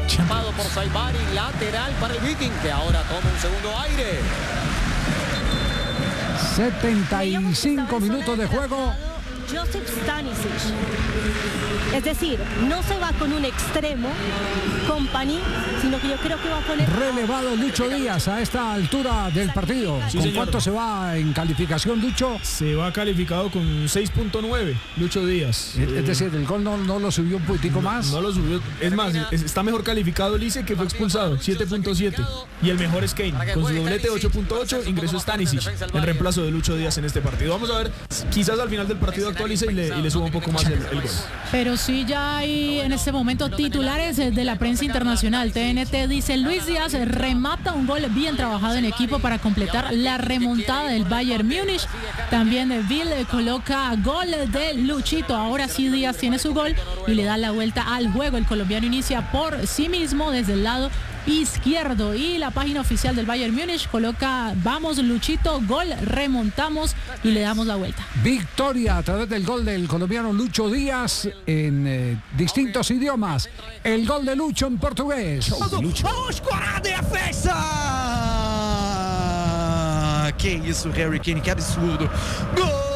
Llamado por Saibari, lateral para el Viking, que ahora toma un segundo aire. 75 minutos de juego. Josip Stanisic. Es decir, no se va con un extremo, Company, sino que yo creo que va a poner... Relevado Lucho Díaz a esta altura del partido. Sí, ¿Con señor. cuánto se va en calificación, Lucho? Se va calificado con 6.9, Lucho Díaz. Es decir, el gol no lo subió un poquitico más. No lo subió. Es más, está mejor calificado Lice, que fue expulsado, 7.7. Y el mejor es Kane, con su doblete 8.8, ingresó Stanisic en reemplazo de Lucho Díaz en este partido. Vamos a ver, quizás al final del partido actualice y le suba un poco más el gol. Pero sí ya hay en este momento titulares de la prensa internacional. TNT dice: Luis Díaz remata un gol bien trabajado en equipo para completar la remontada del Bayern Múnich. También Bill coloca gol de Luchito. Ahora sí Díaz tiene su gol y le da la vuelta al juego. El colombiano inicia por sí mismo desde el lado izquierdo, y la página oficial del Bayern Múnich coloca: vamos Luchito, gol, remontamos y le damos la vuelta. Victoria a través del gol del colombiano Lucho Díaz en distintos idiomas. El gol de Lucho en portugués. Vamos com a defesa! Que isso, Harry Kane, que absurdo! Gol!